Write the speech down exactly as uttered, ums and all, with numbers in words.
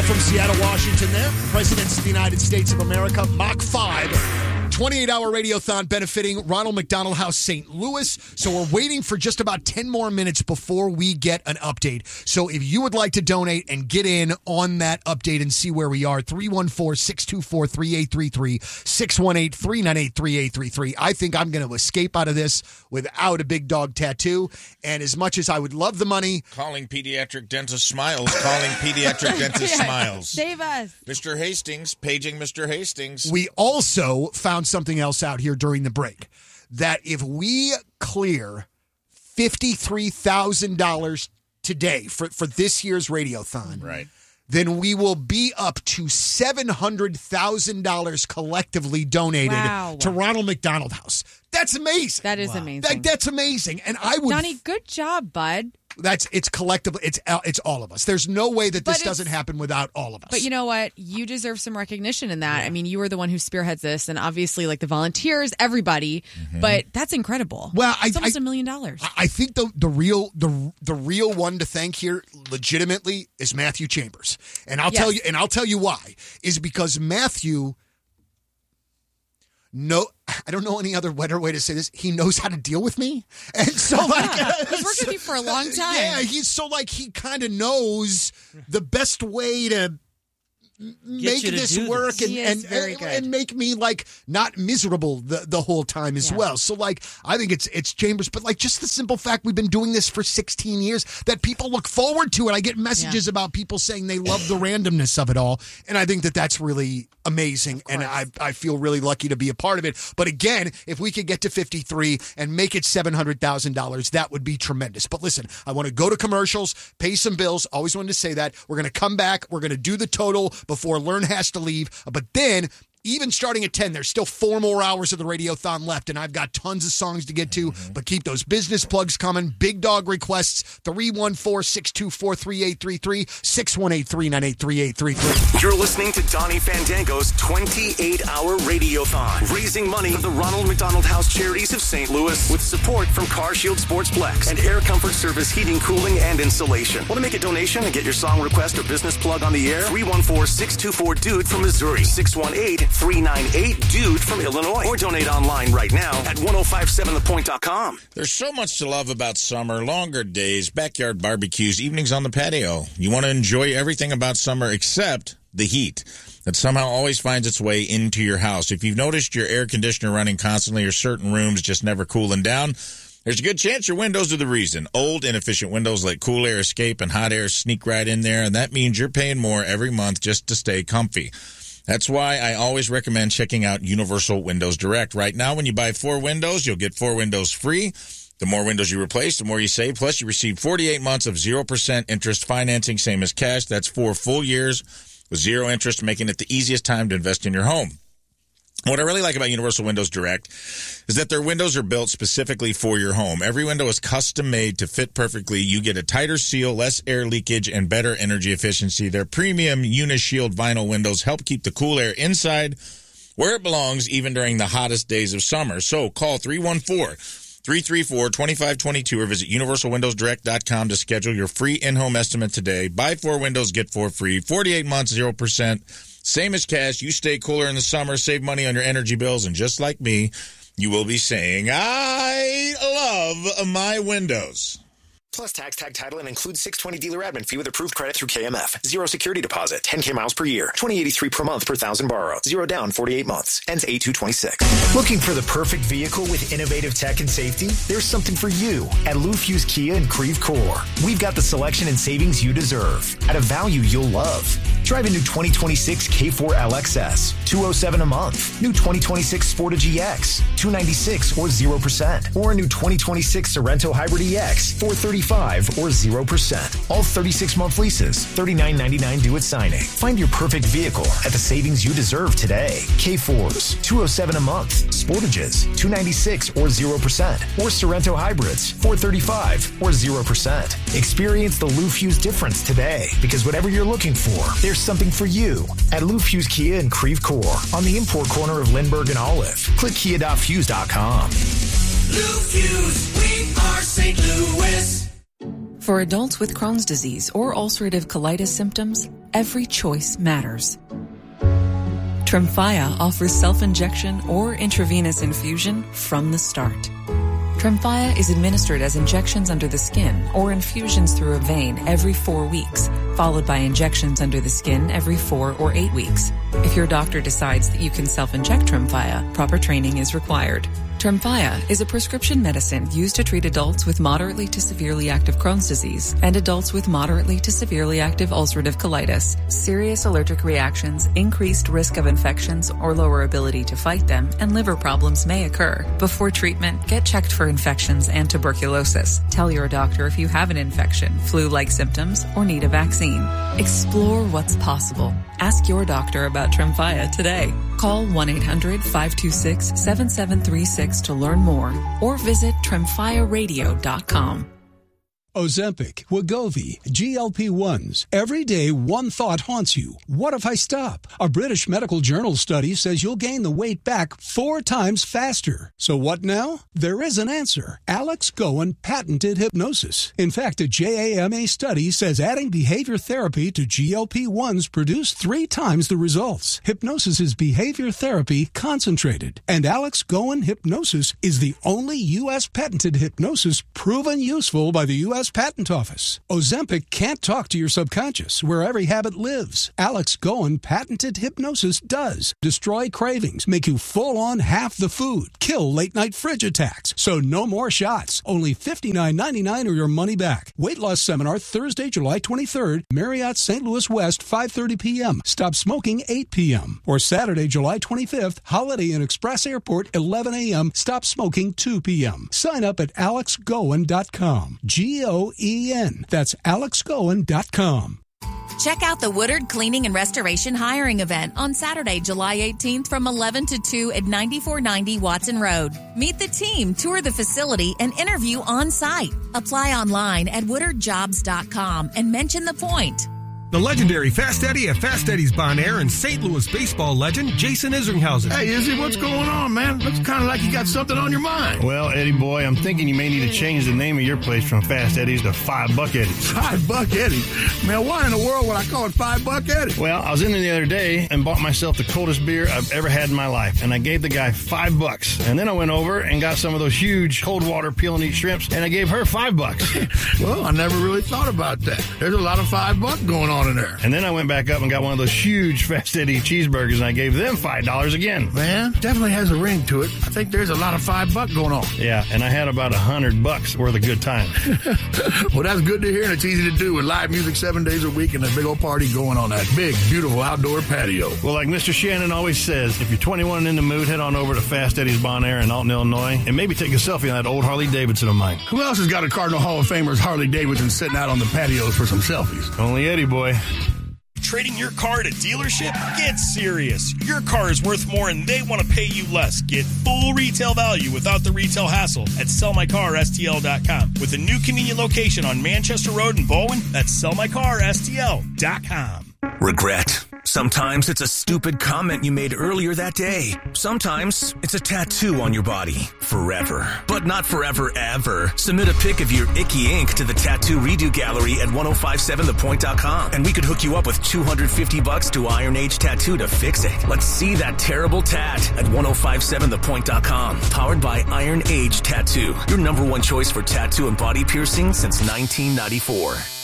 from Seattle, Washington there. Presidents of the United States of America, Mach five. twenty-eight hour radiothon benefiting Ronald McDonald House Saint Louis. So we're waiting for just about ten more minutes before we get an update. So if you would like to donate and get in on that update and see where we are, three one four, six two four, three eight three three, six one eight, three nine eight, three eight three three. I think I'm going to escape out of this without a big dog tattoo. And as much as I would love the money... Calling Pediatric Dentist Smiles. Calling Pediatric Dentist Yeah. Smiles. Save us. Mister Hastings. Paging Mister Hastings. We also found something else out here during the break, that if we clear fifty-three thousand dollars today for, for this year's Radiothon, right, then we will be up to seven hundred thousand dollars collectively donated Wow. to Ronald McDonald House. That's amazing. That is Wow. amazing. That, that's amazing. And I would... Donnie, good job, bud. That's it's collective. It's it's all of us. There's no way that this But doesn't happen without all of us. But you know what? You deserve some recognition in that. Yeah. I mean, you were the one who spearheads this, and obviously, like the volunteers, everybody. Mm-hmm. But that's incredible. Well, I, it's almost I, a million dollars. I think the the real the the real one to thank here, legitimately, is Matthew Chambers, and I'll yes. tell you, and I'll tell you why is because Matthew. No, I don't know any other better way to say this. He knows how to deal with me. And so, like, he's worked with you for a long time. Yeah, he's so, like, he kind of knows the best way to make this work this. and and, and, and make me like not miserable the, the whole time as yeah. well. So like I think it's it's Chambers, but like just the simple fact we've been doing this for sixteen years that people look forward to it. I get messages yeah. about people saying they love the randomness of it all, and I think that that's really amazing, and I I feel really lucky to be a part of it. But again, if we could get to fifty-three and make it seven hundred thousand dollars, that would be tremendous. But listen, I want to go to commercials, pay some bills. Always wanted to say that. We're going to come back. We're going to do the total before Learn has to leave. But then, even starting at ten, there's still four more hours of the Radiothon left, and I've got tons of songs to get to. Mm-hmm. But keep those business plugs coming. Big dog requests, three one four, six two four, three eight three three, six one eight, three nine eight, three eight three three. You're listening to Donnie Fandango's twenty-eight hour Radiothon, raising money for the Ronald McDonald House Charities of Saint Louis with support from CarShield Sportsplex and Air Comfort Service Heating, Cooling, and Insulation. Want to make a donation and get your song request or business plug on the air? three one four, six two four, DUDE from Missouri, six one eight, three nine eight, DUDE from Illinois, or donate online right now at ten fifty-seven the point dot com. There's so much to love about summer, longer days, backyard barbecues, evenings on the patio. You want to enjoy everything about summer except the heat that somehow always finds its way into your house. If you've noticed your air conditioner running constantly or certain rooms just never cooling down, there's a good chance your windows are the reason. Old, inefficient windows let cool air escape and hot air sneak right in there, and that means you're paying more every month just to stay comfy. That's why I always recommend checking out Universal Windows Direct. Right now, when you buy four windows, you'll get four windows free. The more windows you replace, the more you save. Plus, you receive forty-eight months of zero percent interest financing, same as cash. That's four full years with zero interest, making it the easiest time to invest in your home. What I really like about Universal Windows Direct is that their windows are built specifically for your home. Every window is custom made to fit perfectly. You get a tighter seal, less air leakage, and better energy efficiency. Their premium Unishield vinyl windows help keep the cool air inside where it belongs, even during the hottest days of summer. So call three one four, three three four, two five two two or visit universal windows direct dot com to schedule your free in-home estimate today. Buy four windows, get four free. forty-eight months, zero percent. Same as cash. You stay cooler in the summer, save money on your energy bills, and just like me, you will be saying, I love my windows. Plus tax, tag, title, and includes six hundred twenty dealer admin fee with approved credit through K M F. Zero security deposit, ten K miles per year, twenty eighty-three per month per thousand borrowed. Zero down, forty-eight months. Ends eight two twenty-six. Looking for the perfect vehicle with innovative tech and safety? There's something for you at Lou Fuse Kia in Creve Coeur. We've got the selection and savings you deserve at a value you'll love. Drive a new twenty twenty-six K four L X S, two oh seven a month. New twenty twenty-six Sportage E X, two ninety-six or zero percent. Or a new twenty twenty-six Sorento Hybrid E X, four thirty-five or zero percent. All thirty-six month leases, thirty-nine ninety-nine due at signing. Find your perfect vehicle at the savings you deserve today. K fours, two oh seven a month. Sportages, two ninety-six or zero percent. Or Sorento Hybrids, four thirty-five or zero percent. Experience the Lou Fuse difference today, because whatever you're looking for, there's something for you at Lou Fuse Kia in Creve Coeur on the import corner of Lindbergh and Olive. Click kia dot fuse dot com. Lou Fuse, we are Saint Louis. For adults with Crohn's disease or ulcerative colitis symptoms, every choice matters. Tremfya offers self-injection or intravenous infusion from the start. Tremfya is administered as injections under the skin or infusions through a vein every four weeks, followed by injections under the skin every four or eight weeks. If your doctor decides that you can self-inject Tremfya, proper training is required. Tremfya is a prescription medicine used to treat adults with moderately to severely active Crohn's disease and adults with moderately to severely active ulcerative colitis. Serious allergic reactions, increased risk of infections or lower ability to fight them, and liver problems may occur. Before treatment, get checked for infections and tuberculosis. Tell your doctor if you have an infection, flu-like symptoms, or need a vaccine. Explore what's possible. Ask your doctor about Tremfya today. Call one eight hundred five two six seven seven three six to learn more or visit tremfya radio dot com. Ozempic, Wegovy, G L P ones. Every day, one thought haunts you. What if I stop? A British medical journal study says you'll gain the weight back four times faster. So what now? There is an answer. Alex Goen patented hypnosis. In fact, a J A M A study says adding behavior therapy to G L P ones produced three times the results. Hypnosis is behavior therapy concentrated. And Alex Goen Hypnosis is the only U S patented hypnosis proven useful by the U S Patent Office. Ozempic can't talk to your subconscious, where every habit lives. Alex Goen patented hypnosis does. Destroy cravings, make you full on half the food, kill late night fridge attacks. So no more shots. Only fifty-nine ninety-nine or your money back. Weight loss seminar Thursday, July twenty-third, Marriott Saint Louis West, five thirty p.m. Stop smoking eight p.m. Or Saturday, July twenty-fifth, Holiday Inn Express Airport, eleven a.m. Stop smoking two p.m. Sign up at alex goen dot com. G O E N. That's alex goen dot com. Check out the Woodard Cleaning and Restoration Hiring Event on Saturday, July eighteenth from eleven to two at ninety-four ninety Watson Road. Meet the team, tour the facility, and interview on site. Apply online at woodard jobs dot com and mention the point. The legendary Fast Eddie at Fast Eddie's Bon Air and Saint Louis baseball legend Jason Isringhausen. Hey, Izzy, what's going on, man? Looks kind of like you got something on your mind. Well, Eddie boy, I'm thinking you may need to change the name of your place from Fast Eddie's to Five Buck Eddie's. Five Buck Eddie's? Man, why in the world would I call it Five Buck Eddie's? Well, I was in there the other day and bought myself the coldest beer I've ever had in my life, and I gave the guy five bucks. And then I went over and got some of those huge cold water peel and eat shrimps, and I gave her five bucks. Well, I never really thought about that. There's a lot of five buck going on in there. And then I went back up and got one of those huge Fast Eddie cheeseburgers, and I gave them five dollars again. Man, definitely has a ring to it. I think there's a lot of five buck going on. Yeah, and I had about a hundred bucks worth of good time. Well, that's good to hear, and it's easy to do with live music seven days a week and a big old party going on that big, beautiful outdoor patio. Well, like Mister Shannon always says, if you're twenty-one and in the mood, head on over to Fast Eddie's Bon Air in Alton, Illinois, and maybe take a selfie on that old Harley Davidson of mine. Who else has got a Cardinal Hall of Famer's Harley Davidson sitting out on the patios for some selfies? Only Eddie boy. Trading your car at a dealership? Get serious. Your car is worth more and they want to pay you less. Get full retail value without the retail hassle at sell my car S T L dot com. With a new convenient location on Manchester Road in Baldwin, that's sell my car S T L dot com. Regret. Sometimes it's a stupid comment you made earlier that day. Sometimes it's a tattoo on your body. Forever. But not forever ever. Submit a pic of your icky ink to the Tattoo Redo Gallery at ten fifty-seven the point dot com. And we could hook you up with two hundred fifty bucks to Iron Age Tattoo to fix it. Let's see that terrible tat at ten fifty-seven the point dot com. Powered by Iron Age Tattoo. Your number one choice for tattoo and body piercing since nineteen ninety-four.